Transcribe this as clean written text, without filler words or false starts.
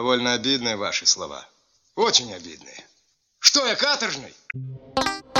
Довольно обидные ваши слова. Очень обидные. Что я, каторжный?